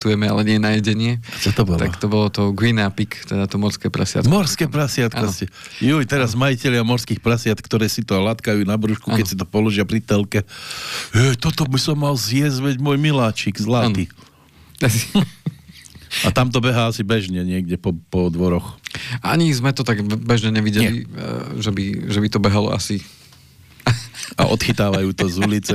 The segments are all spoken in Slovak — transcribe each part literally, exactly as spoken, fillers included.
tujeme, ale nie na jedenie. Čo to bolo? Tak to bolo to guinea pig, teda to morské prasiatko. Morské prasiatko ste. Juj, teraz majitelia morských prasiat, ktoré si to latkajú na brúšku, keď si to položia pri telke. E, toto by som mal zjesť, veď môj miláčik zlatý. A tam to behá asi bežne niekde po, po dvoroch. Ani sme to tak bežne nevideli, Nie. že by, že by to behalo asi. A odchytávajú to z ulice.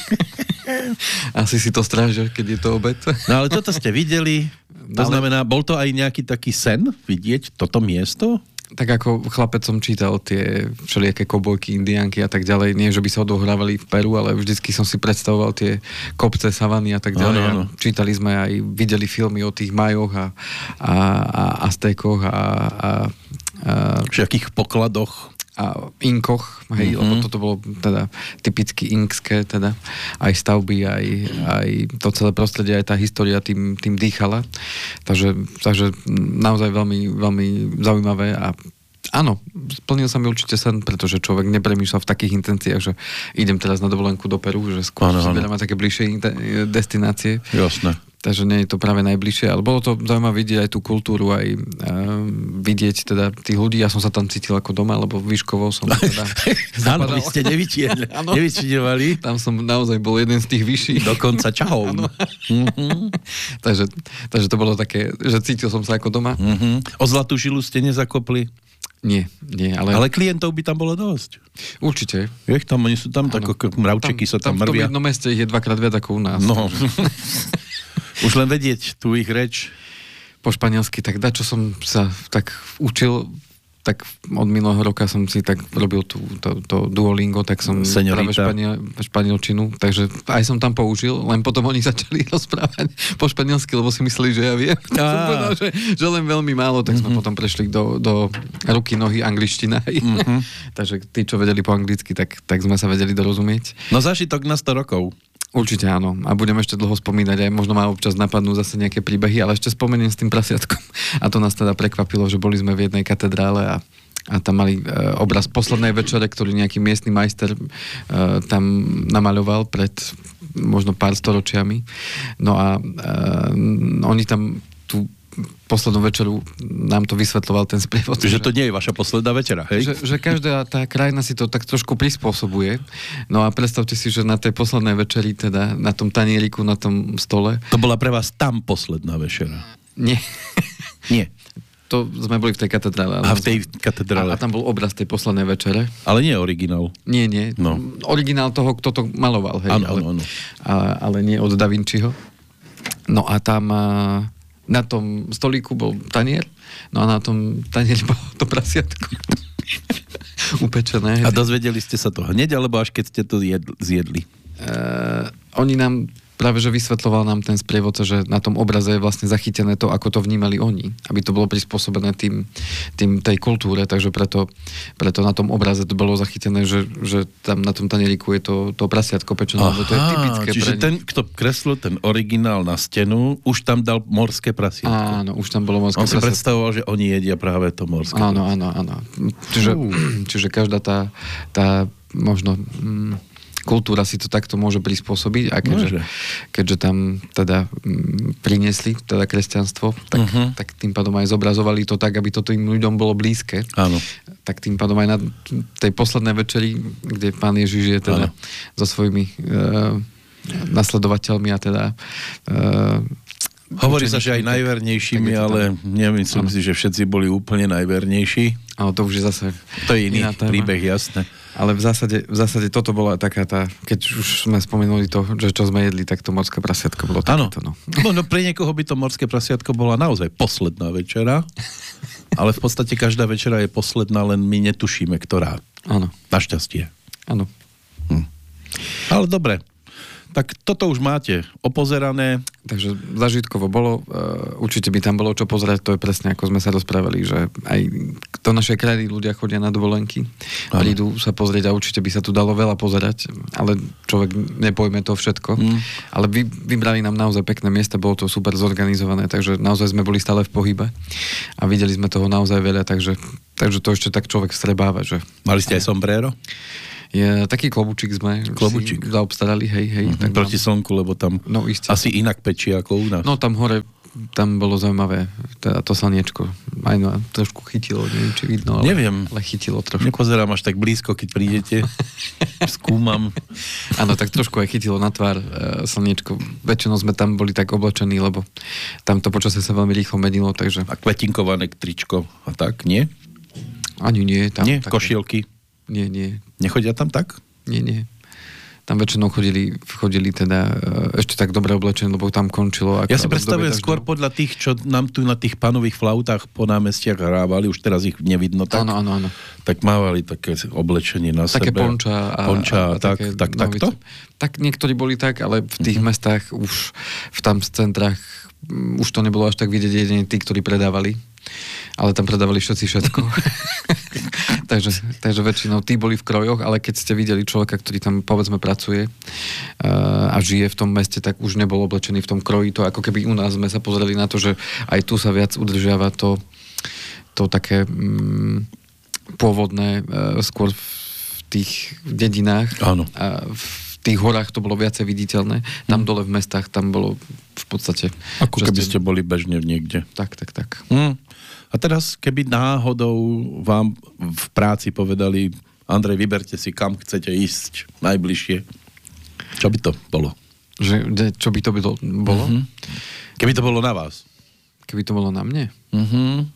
Asi si to strážia, keď je to obed. No ale toto ste videli, to ale... znamená, bol to aj nejaký taký sen vidieť toto miesto? Tak ako chlapec som čítal tie všelijaké kobojky, indiánky a tak ďalej. Nie, že by sa odohrávali v Peru, ale vždycky som si predstavoval tie kopce, savany a tak ďalej. Ano, ano. Čítali sme aj, videli filmy o tých Majoch a, a, a Aztékoch a, a, a všakých pokladoch. A Inkoch, hej, mm-hmm. lebo toto bolo teda typicky inkské, teda aj stavby, aj, aj to celé prostredie, aj tá história tým, tým dýchala. Takže, takže naozaj veľmi, veľmi zaujímavé a áno, splnil sa mi určite sen, pretože človek nepremýšľa v takých intenciách, že idem teraz na dovolenku do Peru, že skôr si bereme také bližšie destinácie. Jasné. Takže nie je to práve najbližšie, ale bolo to zaujímavé vidieť aj tú kultúru, aj uh, vidieť teda tých ľudí. Ja som sa tam cítil ako doma, lebo výškovo som teda zapadal. Áno, vy ste nevyčidovali. Tam som naozaj bol jeden z tých vyšších. Dokonca čahov. Mm-hmm. takže, takže to bolo také, že cítil som sa ako doma. Mm-hmm. O zlatú žilu ste nezakopli? Nie, nie, ale... Ale klientov by tam bolo dosť. Určite. Vieš, tam oni sú tam, tak mravčeky sa tam, tam mrvia. Tam v tom jednom meste ich je dvakrát viac ako u nás. No. Už len vedieť tú ich reč. Po španielsky, tak dá, čo som sa tak učil, tak od minulého roka som si tak robil tú, to, to Duolingo, tak som Senorita. práve španiel, španielčinu, takže aj som tam použil, len potom oni začali rozprávať po španielsky, lebo si mysleli, že ja viem. Tak som povedal, že, že len veľmi málo, tak sme mm-hmm. potom prešli do, do ruky, nohy, angličtina. Mm-hmm. Takže tí, čo vedeli po anglicky, tak, tak sme sa vedeli dorozumieť. No zážitok na sto rokov. Určite áno. A budeme ešte dlho spomínať, aj možno ma občas napadnú zase nejaké príbehy, ale ešte spomeniem s tým prasiatkom. A to nás teda prekvapilo, že boli sme v jednej katedrále a, a tam mali e, obraz poslednej večere, ktorý nejaký miestny majster e, tam namaľoval pred možno pár storočiami. No a e, oni tam tú poslednú večeru nám to vysvetľoval ten sprievod. Že, že to nie je vaša posledná večera, hej? Že, že každá tá krajina si to tak trošku prispôsobuje. No a predstavte si, že na tej poslednej večeri, teda na tom tanieriku, na tom stole... To bola pre vás tam posledná večera? Nie. Nie. To sme boli v tej katedrále. A v tej katedrále. A, a tam bol obraz tej poslednej večere. Ale nie originál. Nie, nie. No. Originál toho, kto to maloval, hej. Áno, ale, áno, áno. A, ale nie od Da Vinciho. No a tam... A... Na tom stolíku bol tanier, no a na tom tanieri bolo to prasiatko. Upečené. A dozvedeli ste sa to hneď, alebo až keď ste to jedli, zjedli? Uh, oni nám práve, že vysvetľoval nám ten sprievodca, že na tom obraze je vlastne zachytené to, ako to vnímali oni. Aby to bolo prispôsobené tým, tým tej kultúre, takže preto, preto na tom obraze to bolo zachytené, že, že tam na tom tanieriku je to, to prasiatko pečené, lebo to je typické. Čiže pre ten, kto kreslil ten originál na stenu, už tam dal morské prasiatko. Áno, už tam bolo morské On prasiatko. On si predstavoval, že oni jedia práve to morské. Áno, áno, áno. Čiže, čiže každá tá, tá možno... Mm, kultúra si to takto môže prispôsobiť a keďže, keďže tam teda m, priniesli teda kresťanstvo, tak, uh-huh. tak tým pádom aj zobrazovali to tak, aby to tým ľuďom bolo blízke. Áno. Tak tým pádom aj na tej poslednej večeri, kde Pán Ježiš je teda Áno. so svojimi e, nasledovateľmi a teda e, hovorí sa, že aj najvernejšími, ale nemyslím si, že všetci boli úplne najvernejší. Ale to už je zase to je iný príbeh, jasné. Ale v zásade, v zásade toto bola taká tá, keď už sme spomenuli to, že čo sme jedli, tak to morské prasiatko bolo takéto. Áno, no. no pre niekoho by to morské prasiatko bola naozaj posledná večera, ale v podstate každá večera je posledná, len my netušíme, ktorá. Áno. Našťastie. Áno. Hm. Ale dobre. Tak toto už máte opozerané. Takže zažitkovo bolo. Uh, určite by tam bolo čo pozerať. To je presne ako sme sa rozprávali, že aj do našej krajiny ľudia chodia na dovolenky. Ano. Prídu sa pozrieť a určite by sa tu dalo veľa pozerať. Ale človek nepojme to všetko. Mm. Ale vy, vybrali nám naozaj pekné miesta. Bolo to super zorganizované. Takže naozaj sme boli stále v pohybe. A videli sme toho naozaj veľa. Takže, takže to ešte tak človek vstrebáva. Že... Mali ste aj sombrero? Je, taký klobučík sme Klobučík. si zaobstarali, hej, hej. Mm-hmm. Tak Proti mám... slnku, lebo tam no, asi inak pečí ako u nás. No tam hore, tam bolo zaujímavé, teda to slniečko. Aj no, trošku chytilo, neviem, či vidno, ale, Neviem. ale chytilo trošku. Nepozerám až tak blízko, keď prídete. Skúmam. Áno, tak trošku aj chytilo na tvár e, slniečko. Väčšinou sme tam boli tak oblečení, lebo tam to počasie sa veľmi rýchlo menilo, takže... A kvetinkované tričko a tak, nie? Ani nie. Tam, nie, také... košielky? Nie, nie. Nechodia tam tak? Nie, nie. Tam väčšinou chodili, chodili teda ešte tak dobre oblečení, lebo tam končilo. Ja si predstavujem skôr podľa tých, čo nám tu na tých panových flautách po námestiach hrávali, už teraz ich nevidno tak. Áno, áno, áno. Tak mávali také oblečenie na také sebe. ponča a, ponča a, a tak, také tak, takto? Tak niektorí boli tak, ale v tých Mhm. mestách už v tam centrách už to nebolo až tak vidieť jedine tí, ktorí predávali. Ale tam predávali všetci všetko. takže, takže väčšinou tí boli v krojoch, ale keď ste videli človeka, ktorý tam povedzme pracuje uh, a žije v tom meste, tak už nebol oblečený v tom kroji. To ako keby u nás sme sa pozreli na to, že aj tu sa viac udržiava to, to také um, pôvodné, uh, skôr v tých dedinách. Áno. A v tých horách to bolo viacej viditeľné. Tam mm. dole v mestách, tam bolo v podstate... Ako keby ste boli bežne niekde. Tak, tak, tak. Mm. A teraz, keby náhodou vám v práci povedali, Andrej, vyberte si, kam chcete ísť najbližšie. Čo by to bolo? Že, čo by to bylo, bolo? Mm-hmm. Keby to bolo na vás? Keby to bolo na mne? Mhm.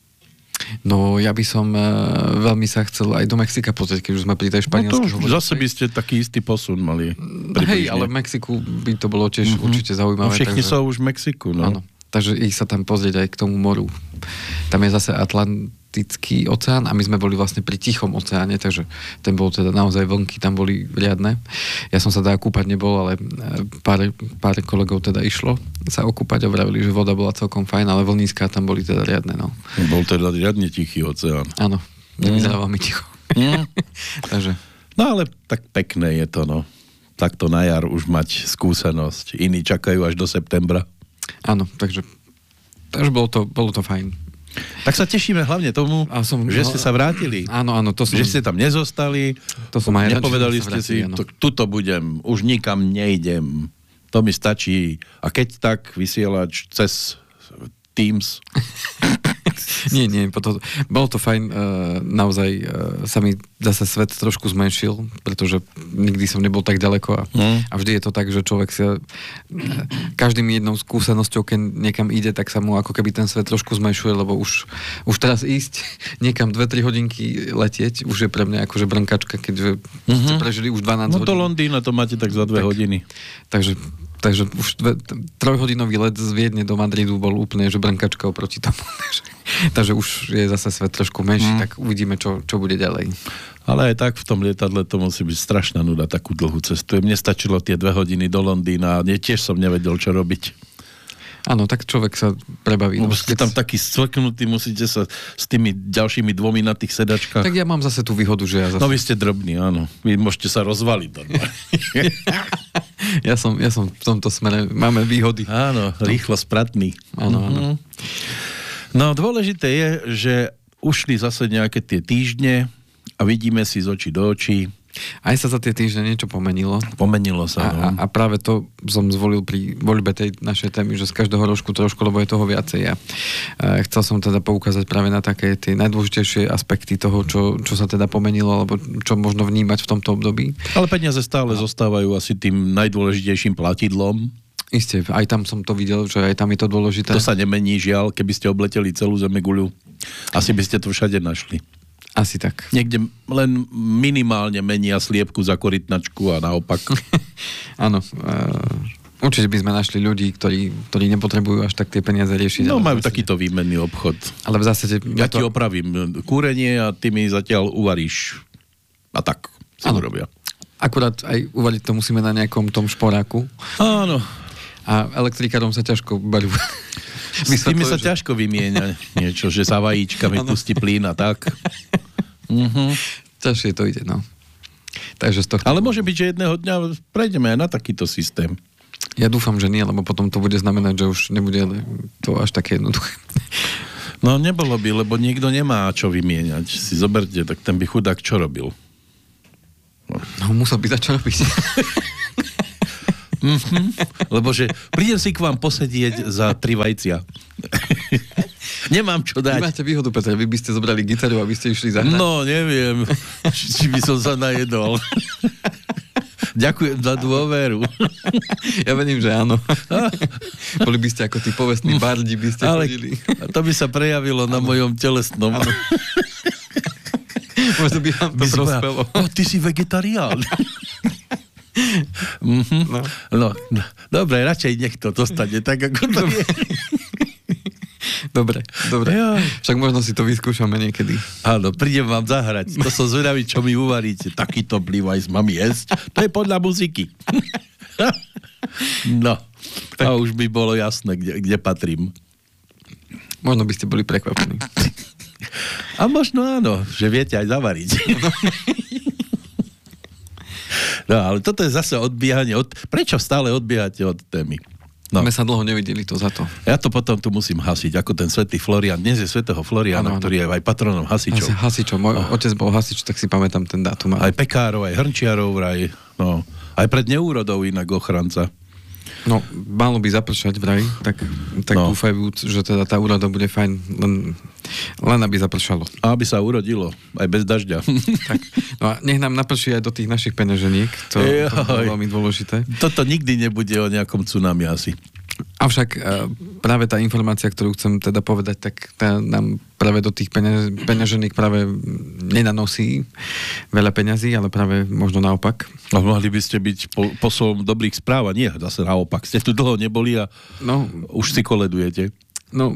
No, ja by som uh, veľmi sa chcel aj do Mexika pozrieť, keď už sme pri tej španielskej no to už zase by ste taký istý posun mali. Hej, ale v Mexiku by to bolo tiež mm-hmm. určite zaujímavé. No všetni takže... sú už v Mexiku, no. Áno, takže ich sa tam pozrieť aj k tomu moru. Tam je zase Atlantický oceán a my sme boli vlastne pri Tichom oceáne, takže ten bol teda naozaj vlnky, tam boli riadne. Ja som sa teda kúpať nebol, ale pár, pár kolegov teda išlo sa okúpať a vravili, že voda bola celkom fajn, ale vlníská tam boli teda riadne, no. Bol teda riadne tichý oceán. Áno, nevyzerá veľmi ticho. Mm. takže... No ale tak pekné je to, no. Takto na jar už mať skúsenosť. Iní čakajú až do septembra. Áno, takže, takže bolo to, bolo to fajn. Tak sa tešíme hlavne tomu, som, že ste sa vrátili. Áno, áno. To som, že ste tam nezostali. To som aj nepovedali ste si, to, tuto budem, už nikam nejdem. To mi stačí. A keď tak, vysielač cez Teams. nie, nie, potom, bolo to fajn, uh, naozaj uh, sa mi zase svet trošku zmenšil, pretože nikdy som nebol tak ďaleko a, mm. a vždy je to tak, že človek si uh, každým jednou skúsenosťou, keď niekam ide, tak sa mu ako keby ten svet trošku zmenšuje, lebo už, už teraz ísť niekam dve tri hodinky letieť, už je pre mňa akože brnkačka, keďže mm-hmm. ste prežili už dvanásť hodín. No to hodín. Londýna to máte tak za dve tak, hodiny. Takže Takže už dve, trojhodinový let z Viedne do Madridu bol úplne, že brnkačka oproti tomu. Takže už je zase svet trošku menší, mm. tak uvidíme, čo, čo bude ďalej. Ale aj tak v tom lietadle to musí byť strašná nuda, takú dlhú cestu. Mne stačilo tie dve hodiny do Londýna a tiež som nevedel, čo robiť. Áno, tak človek sa prebaví. No, ste tam taký stvrknutý, musíte sa s tými ďalšími dvomi na tých sedačkách. Tak ja mám zase tú výhodu, že ja zase... No vy ste drobní, áno. Vy môžete sa rozvaliť. ja, som, ja som v tomto smere, máme výhody. Áno, rýchlo spratný. Áno, áno. Mm-hmm. No dôležité je, že ušli zase nejaké tie týždne a vidíme si z očí do očí. Aj sa za tie týždne niečo pomenilo. Pomenilo sa, no. A, a práve to som zvolil pri voľbe tej našej témy, že z každého rožku trošku, lebo je toho viacej. A chcel som teda poukázať práve na také tie najdôležitejšie aspekty toho, čo, čo sa teda pomenilo, alebo čo možno vnímať v tomto období. Ale peniaze stále a... zostávajú asi tým najdôležitejším platidlom. Isté, aj tam som to videl, že aj tam je to dôležité. To sa nemení, žiaľ, keby ste obleteli celú zemeguľu. Asi by ste to všade našli. Asi tak. Niekde len minimálne menia sliepku za korytnačku a naopak. Áno. Uh, určite by sme našli ľudí, ktorí, ktorí nepotrebujú až tak tie peniaze riešiť. No majú takýto výmenný obchod. Ale v zásade... Ja to... ti opravím kúrenie a ty mi zatiaľ uvaríš. A tak si to robia. Akurát aj uvaliť to musíme na nejakom tom šporáku. Áno. A elektrikárom sa ťažko baľú. S tými sa že... ťažko vymieňa niečo, že za vajíčkami pustí plyn a tak. Uh-huh. Ťažšie to ide, no. Takže z tohto... Ale môže byť, že jedného dňa prejdeme aj na takýto systém. Ja dúfam, že nie, lebo potom to bude znamenať, že už nebude to až také jednoduché. No nebolo by, lebo niekto nemá čo vymieňať. Si zoberte, tak ten by chudák čo robil? No, musel by začať robiť. Mm-hmm. Lebo že prídem si k vám posedieť za tri vajcia. Nemám čo dať. Vy máte výhodu, Peter, vy by ste zobrali gitaru a vy ste išli zahrať. No, neviem, či, či by som sa najedol. Ďakujem za dôveru. Ja verím, že áno. Boli by ste ako tí povestní bardi, by ste Ale chodili. to by sa prejavilo na mojom telesnom. Možno by vám to prospelo. O, ty si vegetarián. mm-hmm. no. No, no. Dobre, radšej nech to dostane tak, ako to je. Dobre, dobre. Ja. Však možno si to vyskúšame niekedy. Áno, prídem vám zahrať. To som zvedavý, čo mi uvaríte. Takýto blivajs mám jesť. To je podľa muziky. No. A už by bolo jasné, kde, kde patrím. Možno by ste boli prekvapení. A možno áno, že viete aj zavariť. No, ale toto je zase odbiehanie. Od... Prečo stále odbiehate od témy? No. My sa dlho nevideli, to za to. Ja to potom tu musím hasiť, ako ten svätý Florian. Dnes je svätého Floriana, ano, ano. Ktorý je aj patronom hasičov. Hasičov. Môj oh. otec bol hasič, tak si pamätám ten dátum. Aj pekárov, aj hrnčiarov vraj. No. Aj pred neúrodou inak ochranca. No, malo by zapršať vraj, tak, tak no. dúfajú, že teda tá úroda bude fajn, len, len aby zapršalo. A aby sa urodilo, aj bez dažďa. Tak. No a nech nám naprší aj do tých našich peňaženiek, to, to je veľmi dôležité. Toto nikdy nebude o nejakom tsunami asi. Avšak práve tá informácia, ktorú chcem teda povedať, tak tá nám práve do tých peňaž, peňaženiek práve nenanosí veľa peňazí, ale práve možno naopak. A mohli by ste byť po, posolom dobrých správ, a nie, zase naopak. Ste tu dlho neboli a no, už si koledujete. No,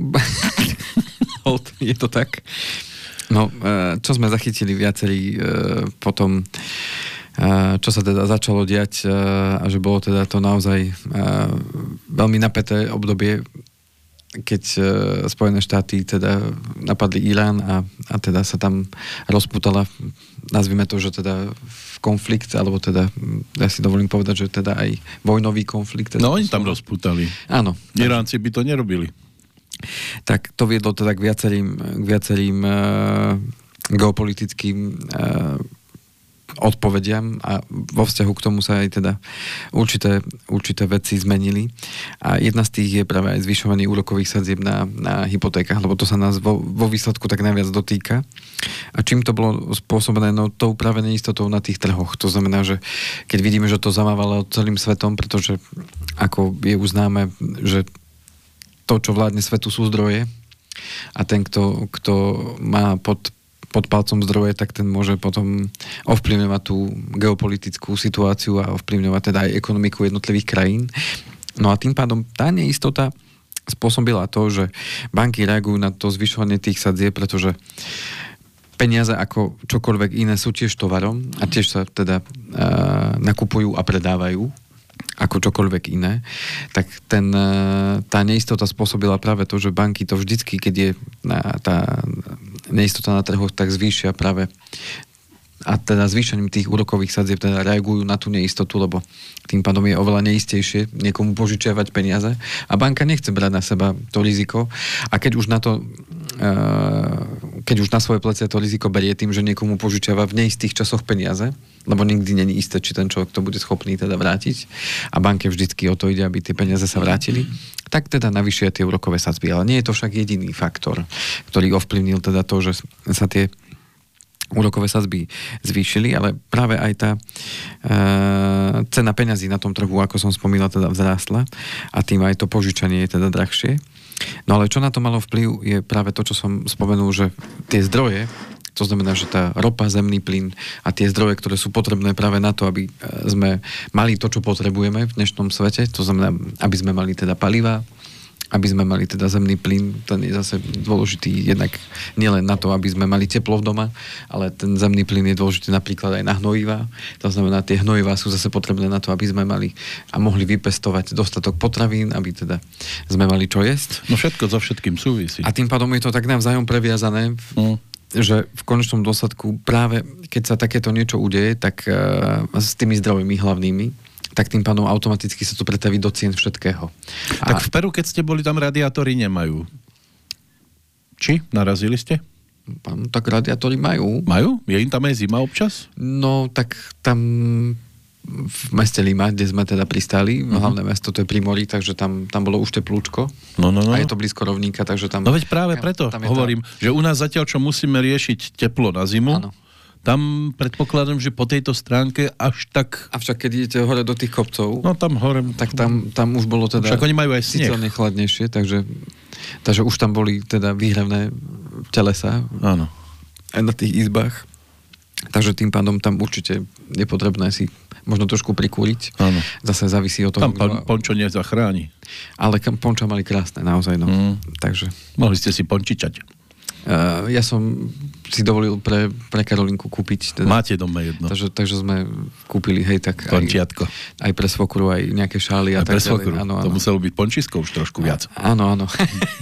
je to tak. No, čo sme zachytili viacerí potom, čo sa teda začalo diať a že bolo teda to naozaj veľmi napäté obdobie, keď Spojené štáty teda napadli Irán a, a teda sa tam rozputala, nazvime to, že teda konflikt, alebo teda, ja si dovolím povedať, že teda aj vojnový konflikt. Teda no oni tam rozputali. Áno. Iránci by to nerobili. Tak to viedlo teda k viacerým, k viacerým uh, geopolitickým uh, odpovediam a vo vzťahu k tomu sa aj teda určité, určité veci zmenili. A jedna z tých je práve aj zvyšovanie úrokových sadzieb na, na hypotékach, lebo to sa nás vo, vo výsledku tak najviac dotýka. A čím to bolo spôsobené? No tou práve neistotou na tých trhoch. To znamená, že keď vidíme, že to zamávalo celým svetom, pretože ako je uznáme, že to, čo vládne svetu, sú zdroje a ten, kto, kto má pod pod palcom zdroje, tak ten môže potom ovplyvňovať tú geopolitickú situáciu a ovplyvňovať teda aj ekonomiku jednotlivých krajín. No a tým pádom tá neistota spôsobila to, že banky reagujú na to zvyšovanie tých sadzieb, pretože peniaze ako čokoľvek iné sú tiež tovarom a tiež sa teda uh, nakupujú a predávajú ako čokoľvek iné, tak ten, tá neistota spôsobila práve to, že banky to vždycky, keď je tá neistota na trhoch, tak zvýšia práve a teda zvýšením tých úrokových sadzieb teda reagujú na tú neistotu, lebo tým pádom je oveľa neistejšie niekomu požičiavať peniaze a banka nechce brať na seba to riziko a keď už na to keď už na svoje plecia to riziko berie tým, že niekomu požičiava v neistých časoch peniaze, lebo nikdy není isté, či ten človek to bude schopný teda vrátiť a banke vždycky o to ide, aby tie peniaze sa vrátili, tak teda navyšia tie úrokové sadzby. Ale nie je to však jediný faktor, ktorý ovplyvnil teda to, že sa tie úrokové sadzby zvýšili, ale práve aj tá e, cena peňazí na tom trhu, ako som spomínal, teda vzrástla a tým aj to požičanie je teda drahšie. No ale čo na to malo vplyv je práve to, čo som spomenul, že tie zdroje, to znamená, že tá ropa, zemný plyn a tie zdroje, ktoré sú potrebné práve na to, aby sme mali to, čo potrebujeme v dnešnom svete, to znamená, aby sme mali teda paliva, aby sme mali teda zemný plyn, ten je zase dôležitý jednak nielen na to, aby sme mali teplo v doma, ale ten zemný plyn je dôležitý napríklad aj na hnojivá. To znamená, tie hnojivá sú zase potrebné na to, aby sme mali a mohli vypestovať dostatok potravín, aby teda sme mali čo jesť. No všetko so všetkým súvisí. A tým pádom je to tak navzájom previazané, mm. že v konečnom dôsledku práve keď sa takéto niečo udeje, tak uh, s tými zdrojmi hlavnými, tak tým pádom automaticky sa to pretaví do cien všetkého. A... Tak v Peru, keď ste boli, tam radiátory nemajú. Či? Narazili ste? Tak radiátory majú. Majú? Je im tam aj zima občas? No, tak tam v meste Lima, kde sme teda pristáli, uh-huh. hlavné mesto, to je pri mori, takže tam, tam bolo už teplúčko. No, no, no. A je to blízko rovníka, takže tam... No veď práve preto hovorím, tá... že u nás zatiaľ, čo musíme riešiť teplo na zimu, ano. Tam predpokladám, že po tejto stránke až tak... Avšak keď idete hore do tých kopcov, no tam hore... tak tam, tam už bolo teda... Však oni majú aj sneh. Síce chladnejšie, takže, takže už tam boli teda výhrevné telesa. Áno. Aj na tých izbách. Takže tým pádom tam určite je potrebné si možno trošku prikúriť. Áno. Zase závisí od toho... Tam pon, pončo nezachráni. Ale ponča mali krásne, naozaj. No. Mm. Takže... Mohli ste si pončičať. Uh, ja som si dovolil pre, pre Karolinku kúpiť. Teda. Máte doma jedno. Takže, takže sme kúpili, hej, tak pončiatko. Aj, aj pre svokru, aj nejaké šály. Aj a pre tak svokru. Áno, áno. To muselo byť pončisko už trošku viac. Áno, áno.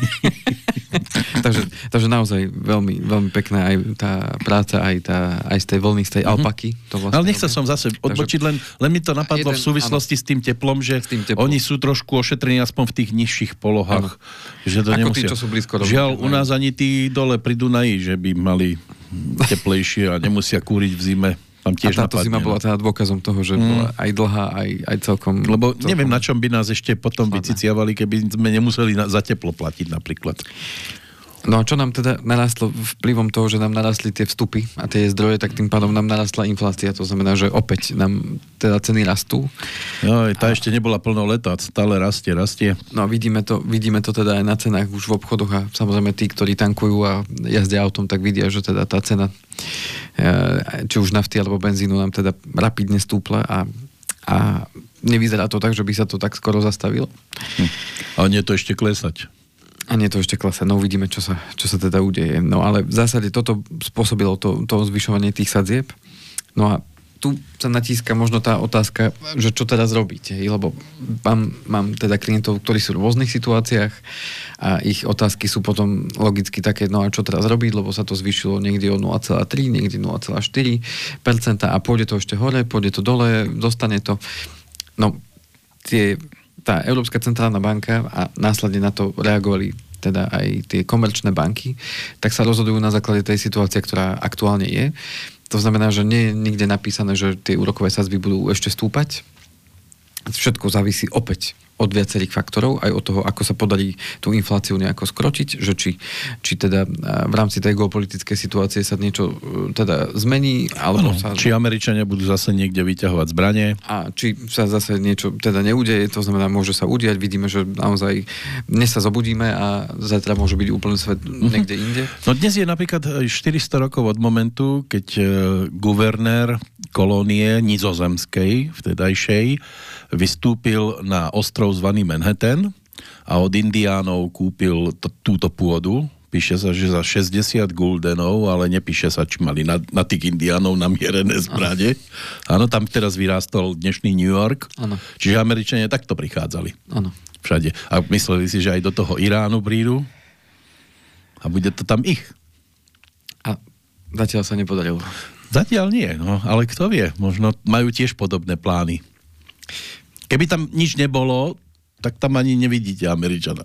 takže, takže naozaj veľmi, veľmi pekná aj tá práca, aj, tá, aj z tej vlny, z tej mm-hmm. alpaky. To vlastne ale nechcel som zase odbočiť, len, len mi to napadlo jeden, v súvislosti áno. s tým teplom, že tým teplom. Oni sú trošku ošetrení aspoň v tých nižších polohách. Že to ako nemusia... tí, čo sú blízko rovníka. Žiaľ, u nás ani tí dole pri Dunaji, že by mali teplejšie a nemusia kúriť v zime. Tam tiež a táto napadne, zima bola teda dôkazom toho, že mm. bola aj dlhá, aj, aj celkom... Lebo celkom neviem, na čom by nás ešte potom vyciciavali, keby sme nemuseli na, za teplo platiť napríklad. No a čo nám teda narastlo vplyvom toho, že nám narastli tie vstupy a tie zdroje, tak tým pádom nám narastla inflácia. To znamená, že opäť nám teda ceny rastú. No, tá a... ešte nebola plno leta, stále rastie, rastie. No vidíme to, vidíme to teda aj na cenách už v obchodoch a samozrejme tí, ktorí tankujú a jazdia autom, tak vidia, že teda tá cena či už nafty alebo benzínu nám teda rapidne stúpla a, a nevyzerá to tak, že by sa to tak skoro zastavilo. Hm. A nie to ešte klesať. A nie to ešte klesa. No uvidíme, čo sa, čo sa teda udeje. No ale v zásade toto spôsobilo to, to zvyšovanie tých sadzieb. No a tu sa natíska možno tá otázka, že čo teraz robíte. Lebo mám, mám teda klientov, ktorí sú v rôznych situáciách a ich otázky sú potom logicky také, no a čo teraz robiť, lebo sa to zvýšilo niekde o nula celá tri, niekde nula celá štyri percenta a pôjde to ešte hore, pôjde to dole, zostane to. No, tie... tá Európska centrálna banka a následne na to reagovali teda aj tie komerčné banky, tak sa rozhodujú na základe tej situácie, ktorá aktuálne je. To znamená, že nie je nikde napísané, že tie úrokové sadzby budú ešte stúpať. Všetko závisí opäť od viacerých faktorov, aj od toho, ako sa podarí tú infláciu nejako skrotiť, že či, či teda v rámci tej geopolitickej situácie sa niečo teda zmení, alebo ano, sa... Či Američania budú zase niekde vyťahovať zbranie. A či sa zase niečo teda neudeje, to znamená, môže sa udiať, vidíme, že naozaj dnes sa zobudíme a zajtra môže byť úplný svet niekde inde. No dnes je napríklad štyristo rokov od momentu, keď guvernér kolónie nizozemskej, vtedajšej, vystúpil na ostrov zvaný Manhattan a od indiánov kúpil t- túto pôdu. Píše sa, že za šesťdesiat guldenov, ale nepíše sa, či mali na, na tých indiánov namierené zbrane. Áno, tam teraz vyrástol dnešný New York. Ano. Čiže Američania takto prichádzali. Áno. Všade. A mysleli si, že aj do toho Iránu prídu a bude to tam ich. A zatiaľ sa nepodarilo. Zatiaľ nie, no, ale kto vie, možno majú tiež podobné plány. Keby tam nič nebolo, tak tam ani nevidíte Američana.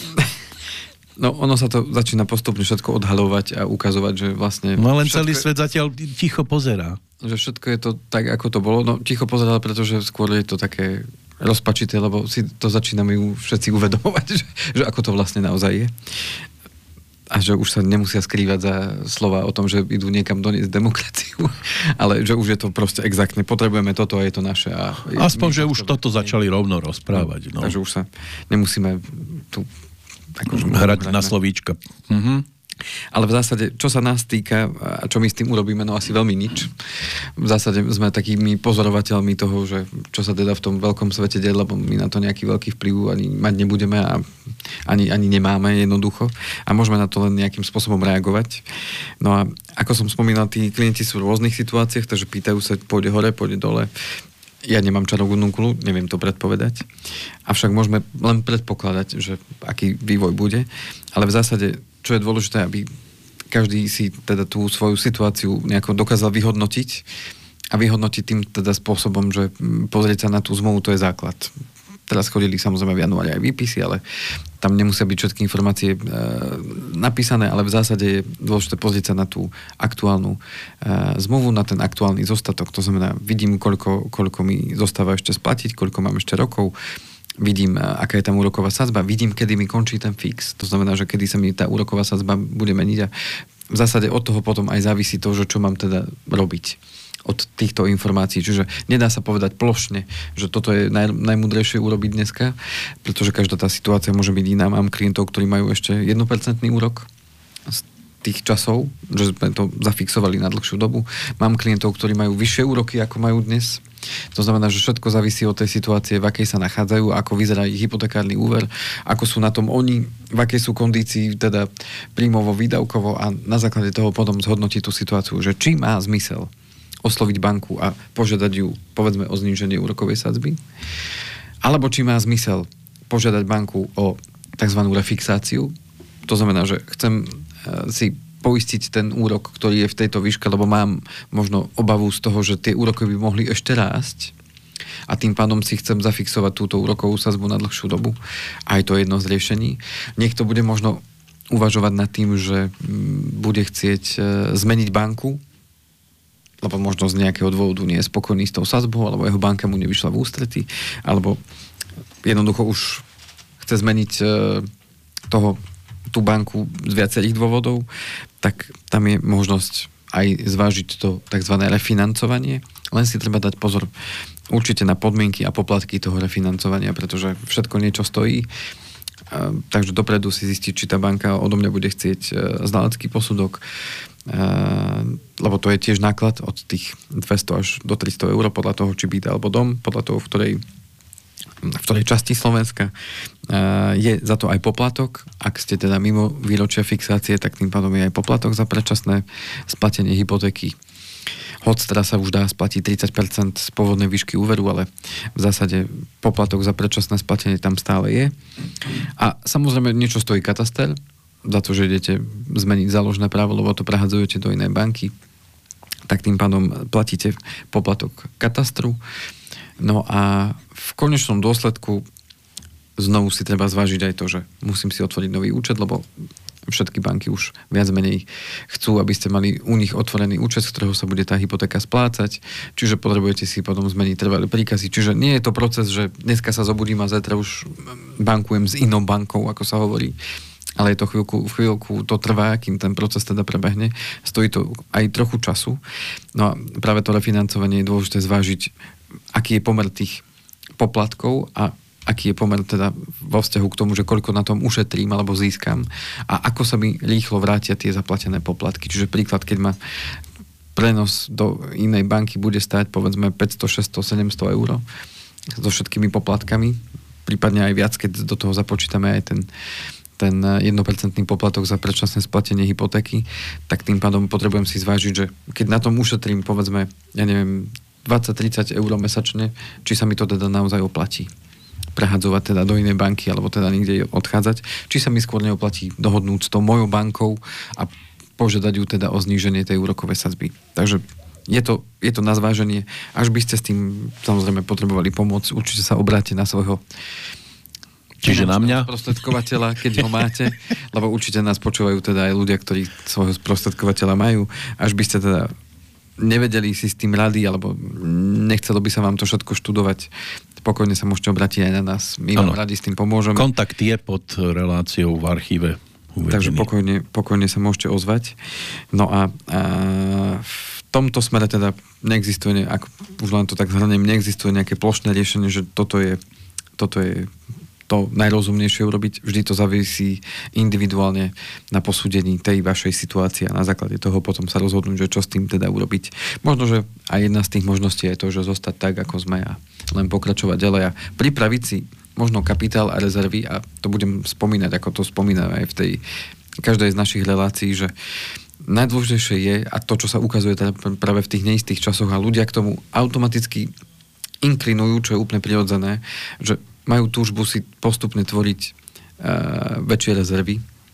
No, ono sa to začína postupne všetko odhalovať a ukazovať, že vlastne... No len celý svet zatiaľ ticho pozerá. Že všetko je to tak, ako to bolo. No, ticho pozerá, pretože skôr je to také rozpačité, lebo si to začíname všetci uvedomovať, že, že ako to vlastne naozaj je. A že už sa nemusia skrývať za slova o tom, že idú niekam doniesť demokraciu, ale že už je to proste exaktne, potrebujeme toto a je to naše. A je, aspoň, že už toto začali rovno rozprávať. No. Takže už sa nemusíme tu akože hrať na slovíčka. Mhm. Ale v zásade, čo sa nás týka a čo my s tým urobíme, no asi veľmi nič. V zásade sme takými pozorovateľmi toho, že čo sa teda v tom veľkom svete deje, lebo my na to nejaký veľký vplyv ani mať nebudeme a ani, ani nemáme jednoducho a môžeme na to len nejakým spôsobom reagovať. No a ako som spomínal, tí klienti sú v rôznych situáciách, takže pýtajú sa, pôjde hore, pôjde dole. Ja nemám čarovnú kulu, neviem to predpovedať. Avšak môžeme len predpokladať, že aký vývoj bude. Ale v zásade, čo je dôležité, aby každý si teda tú svoju situáciu nejako dokázal vyhodnotiť a vyhodnotiť tým teda spôsobom, že pozrieť sa na tú zmluvu, to je základ. Teraz chodili samozrejme v januári aj výpisy, ale tam nemusia byť všetky informácie e, napísané, ale v zásade je dôležité pozrieť sa na tú aktuálnu e, zmluvu, na ten aktuálny zostatok. To znamená, vidím, koľko, koľko mi zostáva ešte splatiť, koľko mám ešte rokov, vidím, aká je tam úroková sadzba, vidím, kedy mi končí ten fix. To znamená, že kedy sa mi tá úroková sadzba bude meniť a v zásade od toho potom aj závisí to, že čo mám teda robiť od týchto informácií. Čiže nedá sa povedať plošne, že toto je naj, najmúdrejšie urobiť dneska, pretože každá tá situácia môže byť iná. Mám klientov, ktorí majú ešte jeden percent úrok z tých časov, že sme to zafixovali na dlhšiu dobu. Mám klientov, ktorí majú vyššie úroky, ako majú dnes. To znamená, že všetko závisí od tej situácie, v akej sa nachádzajú, ako vyzerá ich hypotekárny úver, ako sú na tom oni, v akej sú kondícii, teda príjmovo, výdavkovo a na základe toho potom zhodnotí tú situáciu, že či má zmysel osloviť banku a požiadať ju, povedzme, o zníženie úrokovej sadzby, alebo či má zmysel požiadať banku o tzv. Refixáciu. To znamená, že chcem si poistiť ten úrok, ktorý je v tejto výške, lebo mám možno obavu z toho, že tie úroky by mohli ešte rásť a tým pádom si chcem zafixovať túto úrokovú sadzbu na dlhšiu dobu. Aj to je jedno z riešení. Niekto bude možno uvažovať nad tým, že bude chcieť zmeniť banku, lebo možno z nejakého dôvodu nie je spokojný s tou sadzbou, alebo jeho banka mu nevyšla v ústrety, alebo jednoducho už chce zmeniť e, toho, tú banku z viacerých dôvodov, tak tam je možnosť aj zvážiť to tzv. Refinancovanie. Len si treba dať pozor určite na podmienky a poplatky toho refinancovania, pretože všetko niečo stojí. Uh, takže dopredu si zistiť, či tá banka odo mňa bude chcieť uh, znalecký posudok, uh, lebo to je tiež náklad od tých dvesto až do tristo eur podľa toho, či byt alebo dom, podľa toho, v ktorej, v ktorej časti Slovenska. Uh, je za to aj poplatok. Ak ste teda mimo výročia fixácie, tak tým pádom je aj poplatok za predčasné splatenie hypotéky. Hoď teraz sa už dá splatiť tridsať percent z pôvodnej výšky úveru, ale v zásade poplatok za predčasné splatenie tam stále je. A samozrejme niečo stojí kataster, za to, že idete zmeniť záložné právo, lebo to prehadzujete do inej banky, tak tým pádom platíte poplatok katastru. No a v konečnom dôsledku znovu si treba zvážiť aj to, že musím si otvoriť nový účet, lebo všetky banky už viac menej chcú, aby ste mali u nich otvorený účet, z ktorého sa bude tá hypotéka splácať, čiže potrebujete si potom zmeniť trvalé príkazy. Čiže nie je to proces, že dneska sa zobudím a zajtra už bankujem s inou bankou, ako sa hovorí, ale je to chvíľku, chvíľku to trvá, kým ten proces teda prebehne. Stojí to aj trochu času. No a práve to refinancovanie je dôležité zvážiť, aký je pomer tých poplatkov a aký je pomer teda vo vzťahu k tomu, že koľko na tom ušetrím alebo získam a ako sa mi rýchlo vrátia tie zaplatené poplatky. Čiže príklad, keď ma prenos do inej banky bude stáť povedzme päťsto, šesťsto, sedemsto eur so všetkými poplatkami, prípadne aj viac, keď do toho započítame aj ten ten jeden percent poplatok za predčasné splatenie hypotéky, tak tým pádom potrebujem si zvážiť, že keď na tom ušetrím povedzme, ja neviem, dvadsať tridsať eur mesačne, či sa mi to teda naozaj oplatí prehadzovať teda do inej banky, alebo teda niekde odchádzať, či sa mi skôr neoplatí dohodnúť s tou mojou bankou a požiadať ju teda o zníženie tej úrokovej sadzby. Takže je to, je to na zváženie. Až by ste s tým samozrejme potrebovali pomôcť, určite sa obráte na svojho Čiže na mňa? sprostredkovateľa, keď ho máte, lebo určite nás počúvajú teda aj ľudia, ktorí svojho sprostredkovateľa majú. Až by ste teda nevedeli si s tým rady, alebo nechcelo by sa vám to všetko študovať, pokojne sa môžete obrátiť aj na nás. My vám radi s tým pomôžeme. Kontakt je pod reláciou v archíve uvedený. Takže pokojne, pokojne sa môžete ozvať. No a, a v tomto smere teda neexistuje, ak už len to tak zhrniem, neexistuje nejaké plošné riešenie, že toto je, toto je to najrozumnejšie urobiť. Vždy to závisí individuálne na posúdení tej vašej situácie a na základe toho potom sa rozhodnúť, že čo s tým teda urobiť. Možno, že aj jedna z tých možností je to, že zostať tak, ako sme a len pokračovať ďalej a pripraviť si možno kapitál a rezervy a to budem spomínať, ako to spomínam aj v tej každej z našich relácií, že najdôležitejšie je, a to, čo sa ukazuje teda práve v tých neistých časoch a ľudia k tomu automaticky inklinujú, čo je úplne prirodzené, že majú túžbu si postupne tvoriť uh, väčšie rezervy a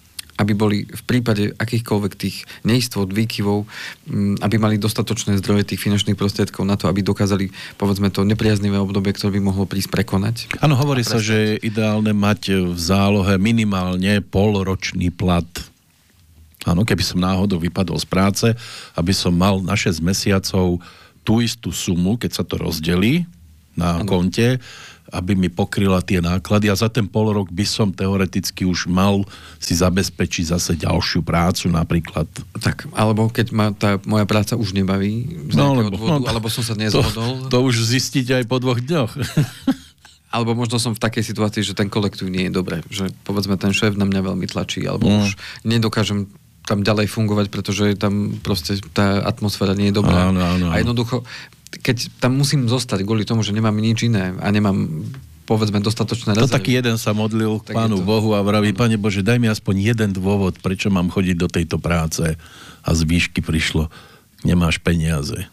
aby boli v prípade akýchkoľvek tých neistot, výkyvov, aby mali dostatočné zdroje tých finančných prostriedkov na to, aby dokázali, povedzme, to nepriaznivé obdobie, ktoré by mohlo prísť, prekonať. Áno, hovorí sa, že je ideálne mať v zálohe minimálne polročný plat. Áno, keby som náhodou vypadol z práce, aby som mal na šesť mesiacov tú istú sumu, keď sa to rozdelí na ano. konte, aby mi pokryla tie náklady a za ten pol rok by som teoreticky už mal si zabezpečiť zase ďalšiu prácu napríklad. Tak, alebo keď ma tá moja práca už nebaví z no, nejakého lebo, dôvodu, no, alebo som sa nezhodol. To, to už zistíte aj po dvoch dňoch. Alebo možno som v takej situácii, že ten kolektív nie je dobré, že povedzme ten šéf na mňa veľmi tlačí, alebo mm. už nedokážem tam ďalej fungovať, pretože tam proste tá atmosféra nie je dobrá. Áno, áno, áno. A jednoducho keď tam musím zostať kvôli tomu, že nemám nič iné a nemám, povedzme, dostatočné rezervy. To taký jeden sa modlil k Pánu to... Bohu a vraví, Pane Bože, daj mi aspoň jeden dôvod, prečo mám chodiť do tejto práce. A z výšky prišlo, nemáš peniaze.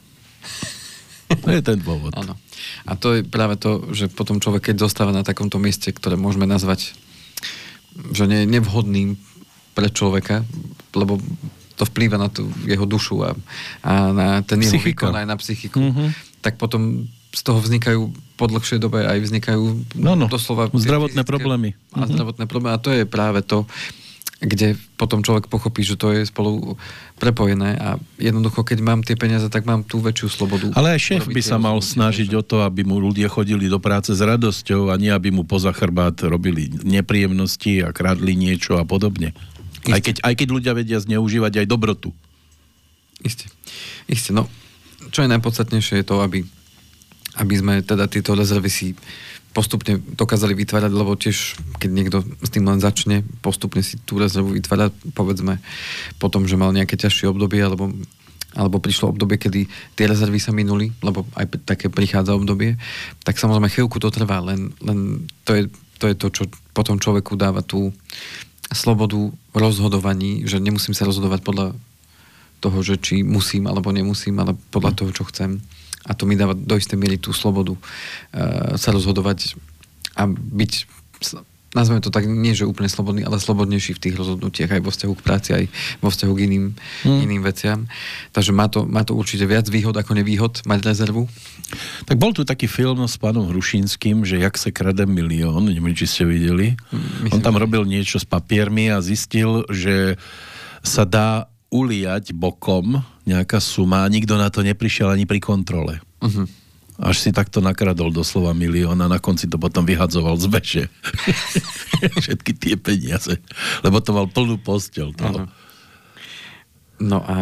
To je ten dôvod. Áno. A to je práve to, že potom človek, keď zostáva na takomto mieste, ktoré môžeme nazvať, že nie je nevhodným pre človeka, lebo to vplýva na tú jeho dušu a, a na ten jeho výkon aj na psychiku, mm-hmm. tak potom z toho vznikajú po dlhšej dobe aj vznikajú no, no. doslova zdravotné problémy. A mm-hmm. zdravotné problémy. A to je práve to, kde potom človek pochopí, že to je spolu prepojené a jednoducho, keď mám tie peniaze, tak mám tú väčšiu slobodu. Ale aj šéf by sa mal snažiť že... o to, aby mu ľudia chodili do práce s radosťou a nie aby mu poza chrbát robili nepríjemnosti a kradli niečo a podobne. Aj keď, aj keď ľudia vedia zneužívať aj dobrotu. Isté. Isté. No, čo je najpodstatnejšie je to, aby, aby sme teda tieto rezervy si postupne dokázali vytvárať, lebo tiež, keď niekto s tým len začne, postupne si tú rezervu vytvárať, povedzme, potom, že mal nejaké ťažšie obdobie, alebo, alebo prišlo obdobie, kedy tie rezervy sa minuli, lebo aj také prichádza obdobie, tak samozrejme chvíľku to trvá, len, len to, je, to je to, čo potom človeku dáva tú slobodu v rozhodovaní, že nemusím sa rozhodovať podľa toho, že či musím alebo nemusím, ale podľa toho, čo chcem. A to mi dáva do istej miery tú slobodu uh, sa rozhodovať a byť, nazveme to tak, nie že úplne slobodný, ale slobodnejší v tých rozhodnutiach aj vo vzťahu k práci, aj vo vzťahu k iným, hmm. iným veciam. Takže má to, má to určite viac výhod ako nevýhod mať rezervu. Tak bol tu taký film s pánom Hrušínskym, že Jak se krade milión, neviem, či ste videli. Myslím, on tam robil niečo s papiermi a zistil, že sa dá uliať bokom nejaká suma a nikto na to neprišiel ani pri kontrole. Uh-huh. Až si takto nakradol doslova milión a na konci to potom vyhadzoval z veže. Všetky tie peniaze. Lebo to mal plnú posteľ toho. Uh-huh. No a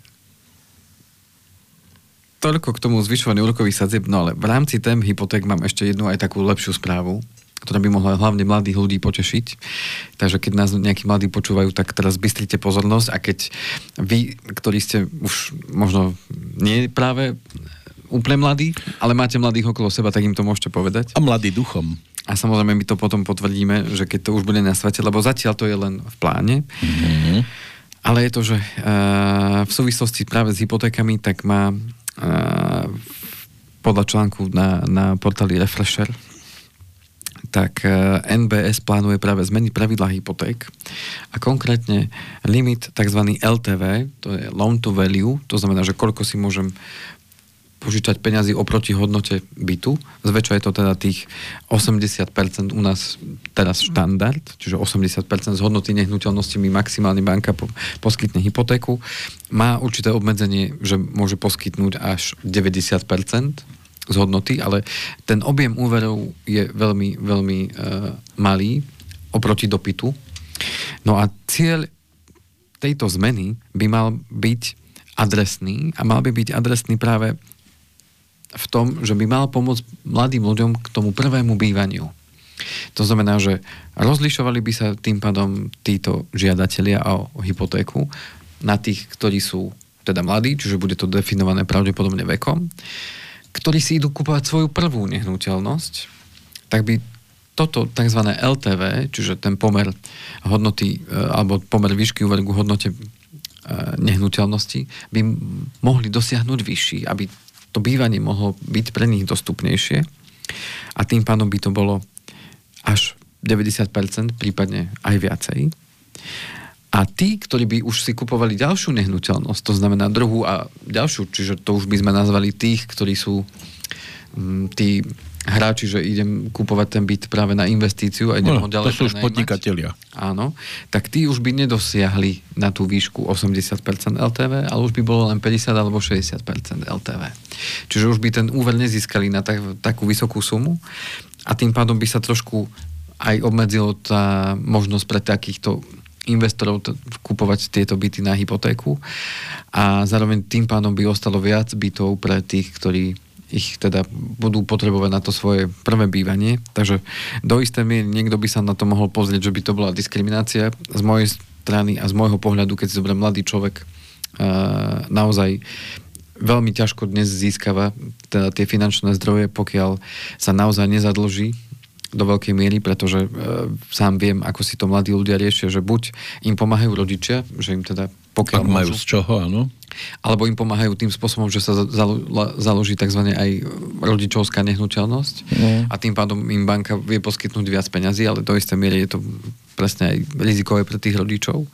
toľko k tomu zvyšovaniu úrokových sadzieb, no ale v rámci tém hypoték mám ešte jednu aj takú lepšiu správu, ktorá by mohla hlavne mladých ľudí potešiť. Takže keď nás nejakí mladí počúvajú, tak teraz bystrite pozornosť a keď vy, ktorí ste už možno nie práve úplne mladí, ale máte mladých okolo seba, tak im to môžete povedať. A mladý duchom. A samozrejme my to potom potvrdíme, že keď to už bude na svete, lebo zatiaľ to je len v pláne. Mm-hmm. Ale je to, že uh, v súvislosti práve s hypotékami, tak má uh, podľa článku na, na portáli Refresher, tak uh, en bé es plánuje práve zmeniť pravidlá hypoték a konkrétne limit tzv. el té vé, to je loan to value, to znamená, že koľko si môžem požičať peniazy oproti hodnote bytu. Zväčša je to teda tých osemdesiat percent u nás teraz štandard, čiže osemdesiat percent z hodnoty nehnuteľnosti mi maximálne banka po, poskytne hypotéku. Má určité obmedzenie, že môže poskytnúť až deväťdesiat percent z hodnoty, ale ten objem úverov je veľmi, veľmi e, malý oproti dopytu. No a cieľ tejto zmeny by mal byť adresný a mal by byť adresný práve v tom, že by mal pomôcť mladým ľuďom k tomu prvému bývaniu. To znamená, že rozlišovali by sa tým pádom títo žiadatelia o hypotéku na tých, ktorí sú teda mladí, čiže bude to definované pravdepodobne vekom, ktorí si idú kúpovať svoju prvú nehnuteľnosť, tak by toto tzv. el té vé, čiže ten pomer hodnoty alebo pomer výšky úveru k hodnote nehnuteľnosti by mohli dosiahnuť vyšší, aby to bývanie mohlo byť pre nich dostupnejšie a tým pádom by to bolo až deväťdesiat percent, prípadne aj viacej. A tí, ktorí by už si kupovali ďalšiu nehnuteľnosť, to znamená druhú a ďalšiu, čiže to už by sme nazvali tých, ktorí sú m, tí hráči, že idem kupovať ten byt práve na investíciu a idem no, ho ďalej to sú už podnikatelia. Áno, tak tí už by nedosiahli na tú výšku osemdesiat percent el té vé, ale už by bolo len päťdesiat alebo šesťdesiat percent el té vé. Čiže už by ten úver nezískali na tak, takú vysokú sumu a tým pádom by sa trošku aj obmedzilo tá možnosť pre takýchto investorov t- kupovať tieto byty na hypotéku a zároveň tým pádom by ostalo viac bytov pre tých, ktorí ich teda budú potrebovať na to svoje prvé bývanie. Takže do istej miery niekto by sa na to mohol pozrieť, že by to bola diskriminácia. Z mojej strany a z môjho pohľadu, keď si zoberiem mladý človek, uh, naozaj veľmi ťažko dnes získava teda tie finančné zdroje, pokiaľ sa naozaj nezadlží do veľkej miery, pretože e, sám viem, ako si to mladí ľudia riešia, že buď im pomáhajú rodičia, že im teda pokiaľ môžu, majú z čoho, áno. Alebo im pomáhajú tým spôsobom, že sa zalo, založí tzv. Aj rodičovská nehnuteľnosť mm. a tým pádom im banka vie poskytnúť viac peňazí, ale do istej miery je to presne aj rizikové pre tých rodičov.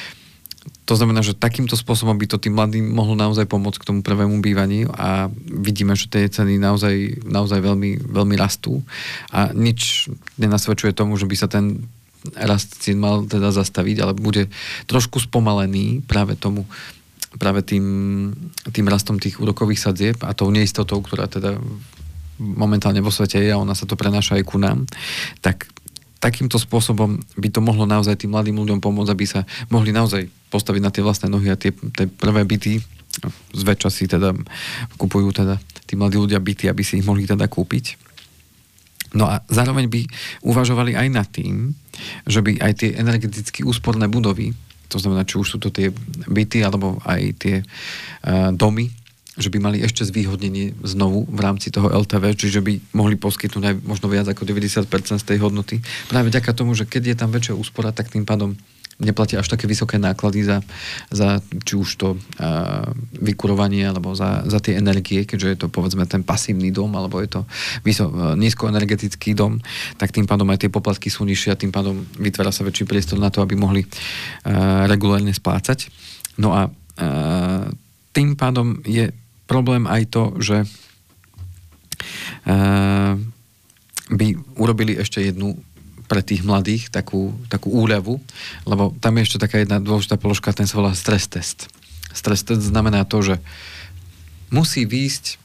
To znamená, že takýmto spôsobom by to tým mladým mohlo naozaj pomôcť k tomu prvému bývaniu a vidíme, že tie ceny naozaj, naozaj veľmi, veľmi rastú a nič nenasvedčuje tomu, že by sa ten rast cien mal teda zastaviť, ale bude trošku spomalený práve tomu, práve tým, tým rastom tých úrokových sadzieb a tou neistotou, ktorá teda momentálne vo svete je a ona sa to prenáša aj ku nám, tak takýmto spôsobom by to mohlo naozaj tým mladým ľuďom pomôcť, aby sa mohli naozaj postaviť na tie vlastné nohy a tie, tie prvé byty, zväčša si teda kupujú teda tí mladí ľudia byty, aby si ich mohli teda kúpiť. No a zároveň by uvažovali aj nad tým, že by aj tie energeticky úsporné budovy, to znamená, či už sú to tie byty alebo aj tie uh, domy, že by mali ešte zvýhodnenie znovu v rámci toho el té vé, čiže by mohli poskytnúť aj možno viac ako deväťdesiat percent z tej hodnoty. Práve vďaka tomu, že keď je tam väčšia úspora, tak tým pádom neplatia až také vysoké náklady za, za či už to uh, vykurovanie alebo za, za tie energie, keďže je to povedzme ten pasívny dom alebo je to vyso, uh, nízkoenergetický dom, tak tým pádom aj tie poplatky sú nižšie a tým pádom vytvára sa väčší priestor na to, aby mohli uh, regulárne splácať. No a uh, tým pádom je problém aj to, že uh, by urobili ešte jednu pre tých mladých takú, takú úľavu, lebo tam je ešte taká jedna dôležitá položka, ten sa volá stres test. Stres test znamená to, že musí výjsť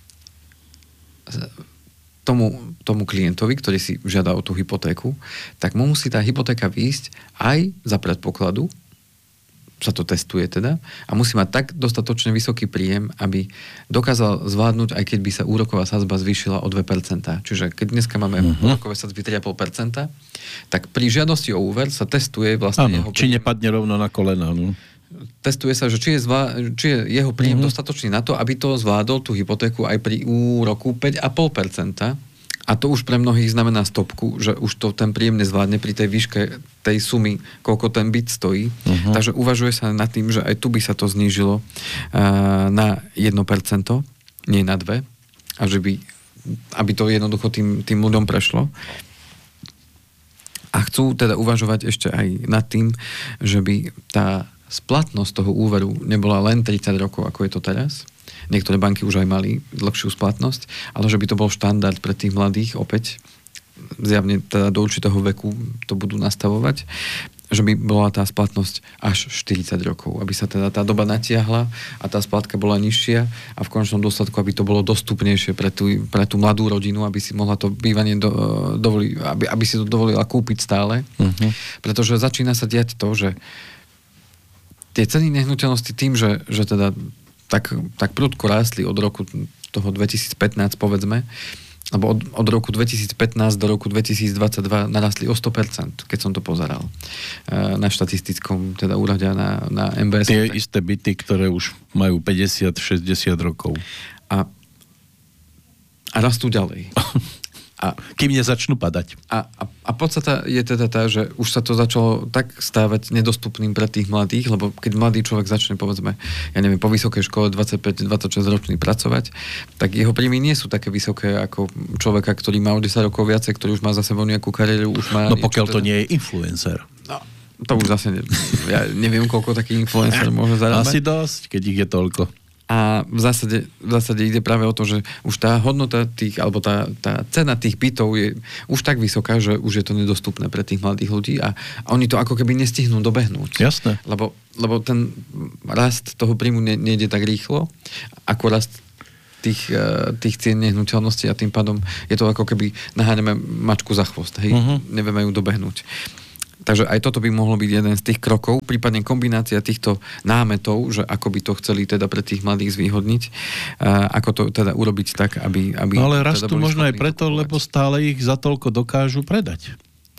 tomu, tomu klientovi, ktorý si žiada o tú hypotéku, tak mu musí tá hypotéka výjsť aj za predpokladu, sa to testuje teda, a musí mať tak dostatočne vysoký príjem, aby dokázal zvládnuť, aj keď by sa úroková sadzba zvýšila o dve percentá. Čiže keď dneska máme uh-huh. úrokové sadzby tri celé päť percenta, tak pri žiadosti o úver sa testuje vlastne ano, jeho či príjem. Nepadne rovno na kolena, no. Testuje sa, že či je, zvá, či je jeho príjem uh-huh. dostatočný na to, aby to zvládol tú hypotéku aj pri úroku päť celé päť percenta. A to už pre mnohých znamená stopku, že už to ten príjem nezvládne pri tej výške tej sumy, koľko ten byt stojí. Uh-huh. Takže uvažuje sa nad tým, že aj tu by sa to znížilo uh, na jedno percento, nie na dve, a že by, aby to jednoducho tým, tým ľuďom prešlo. A chcú teda uvažovať ešte aj nad tým, že by tá splatnosť toho úveru nebola len tridsať rokov, ako je to teraz. Niektoré banky už aj mali dlhšiu splatnosť, ale že by to bol štandard pre tých mladých, opäť zjavne teda do určitého veku to budú nastavovať, že by bola tá splatnosť až štyridsať rokov, aby sa teda tá doba natiahla a tá splatka bola nižšia a v konečnom dôsledku, aby to bolo dostupnejšie pre tú, pre tú mladú rodinu, aby si mohla to bývanie do, dovoli, aby, aby si to dovolila kúpiť stále. Uh-huh. Pretože začína sa diať to, že tie ceny nehnuteľnosti tým, že, že teda tak, tak prudko rástli od roku toho dvetisícpätnásť, povedzme, lebo od, od roku dvetisícpätnásť do roku dvetisícdvadsaťdva narastli o sto percent, keď som to pozeral na štatistickom teda úrade na, na em bé es. Tie isté byty, ktoré už majú päťdesiat šesťdesiat rokov. A, a rastú ďalej. A, kým nezačnú padať. A, a, a podstata je teda tá, že už sa to začalo tak stávať nedostupným pre tých mladých, lebo keď mladý človek začne, povedzme, ja neviem, po vysokej škole dvadsaťpäť dvadsaťšesť ročný pracovať, tak jeho príjmy nie sú také vysoké ako človeka, ktorý má o desať rokov viacej, ktorý už má za sebou nejakú kariéru, už má... No pokiaľ to teda nie je influencer. No, to už zase, ne, ja neviem, koľko taký influencer môže zarábať. Asi dosť, keď ich je toľko. A v zásade, v zásade ide práve o to, že už tá hodnota tých, alebo tá, tá cena tých bytov je už tak vysoká, že už je to nedostupné pre tých mladých ľudí a, a oni to ako keby nestihnú dobehnúť. Jasné. Lebo, lebo ten rast toho príjmu ne, nejde tak rýchlo, ako rast tých, tých cien nehnuteľností a tým pádom je to ako keby naháňame mačku za chvost, hej, uh-huh. Nevieme ju dobehnúť. Takže aj toto by mohlo byť jeden z tých krokov, prípadne kombinácia týchto námetov, že ako by to chceli teda pre tých mladých zvýhodniť, a ako to teda urobiť tak, aby... aby no ale teda rastú možno aj preto, kupovať. Lebo stále ich za toľko dokážu predať.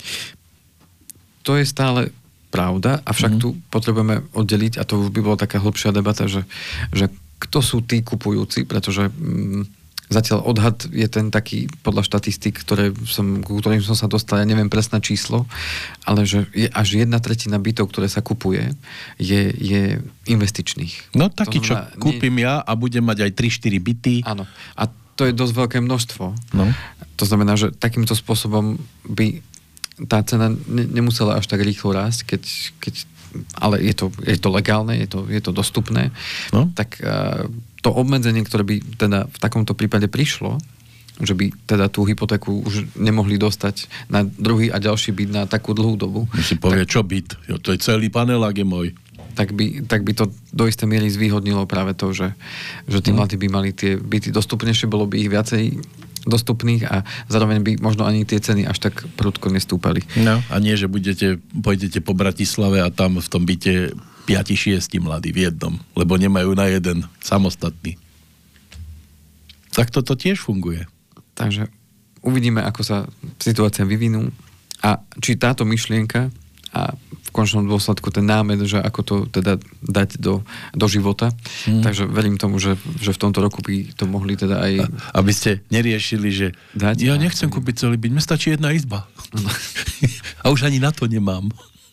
To je stále pravda, avšak mm. tu potrebujeme oddeliť, a to už by bola taká hlbšia debata, že, že kto sú tí kupujúci, pretože... Mm, zatiaľ odhad je ten taký, podľa štatistík, ktoré som, ku ktorým som sa dostal, ja neviem presné číslo, ale že je až jedna tretina bytov, ktoré sa kupuje, je, je investičných. No taký, čo nie... kúpim ja a budem mať aj tri štyri byty. Áno. A to je dosť veľké množstvo. No. To znamená, že takýmto spôsobom by tá cena ne, nemusela až tak rýchlo rásť, keď, keď ale je to, je to legálne, je to, je to dostupné, no. Tak uh, to obmedzenie, ktoré by teda v takomto prípade prišlo, že by teda tú hypotéku už nemohli dostať na druhý a ďalší byt na takú dlhú dobu. Si povie, tak, čo byt? Jo, to je celý panelák je môj. Tak by, tak by to do istej miery zvýhodnilo práve to, že, že tí no. mladí by mali tie byty dostupnejšie, bolo by ich viacej dostupných a zároveň by možno ani tie ceny až tak prudko nestúpali. No, a nie, že budete, pôjdete po Bratislave a tam v tom byte päť šesť mladí v jednom, lebo nemajú na jeden samostatný. Tak toto tiež funguje. Takže uvidíme, ako sa situácia vyvinú a či táto myšlienka a v končnom dôsledku ten námed, že ako to teda dať do, do života. Hmm. Takže verím tomu, že, že v tomto roku by to mohli teda aj... A, aby ste neriešili, že dať, ja nechcem kúpiť celý byt, mne stačí jedna izba. No. A už ani na to nemám.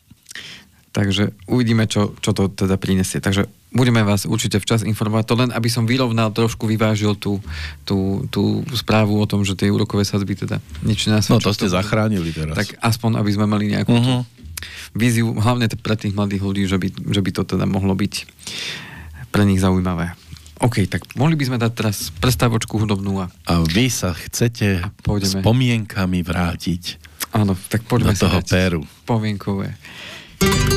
Takže uvidíme, čo, čo to teda prinesie. Takže budeme vás určite včas informovať. To len, aby som vyrovnal, trošku vyvážil tú, tú, tú správu o tom, že tie úrokové sadzby teda nič nenasvedčujú. No to ste zachránili teraz. Tak aspoň, aby sme mali nejakú uh-huh. víziu, hlavne pre tých mladých ľudí, že by, že by to teda mohlo byť pre nich zaujímavé. OK, tak mohli by sme dať teraz prestávočku hudobnú a... A vy sa chcete spomienkami vrátiť. Áno, tak poďme do toho sa Péru. Spomienkové.